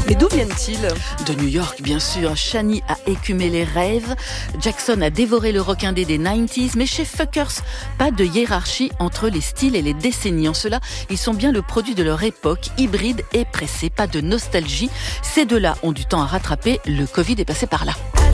Mais d'où viennent-ils ? De New York, bien sûr. Shani a écumé les rêves. Jackson a dévoré le rock indé des 90s. Mais chez Fuckers, pas de hiérarchie entre les styles et les décennies. En cela, ils sont bien le produit de leur époque, hybride et pressé. Pas de nostalgie. Ces deux-là ont du temps à rattraper. Le Covid est passé par là.